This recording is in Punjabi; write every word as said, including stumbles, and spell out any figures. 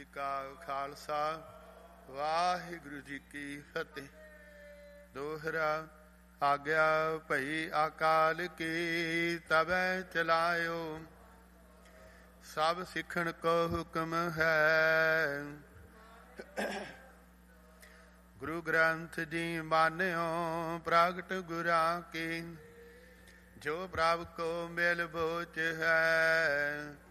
ਕਾ ਖਾਲਸਾ ਵਾਹਿਗੁਰੂ ਜੀ ਕੀ ਫਤਿਹ। ਦੋਹਰਾ ਆਗਿਆ ਭਈ ਅਕਾਲ ਕੀ ਤਬੈ ਚਲਾਇਓ, ਸਭ ਸਿੱਖਣ ਕੋ ਹੁਕਮ ਹੈ। ਗੁਰੂ ਗ੍ਰੰਥ ਜੀ ਮਾਨਿਓ ਪ੍ਰਗਟ ਗੁਰਾਂ ਕੀ, ਜੋ ਪ੍ਰਭ ਕੋ ਮਿਲ ਬੋਚ ਹੈ।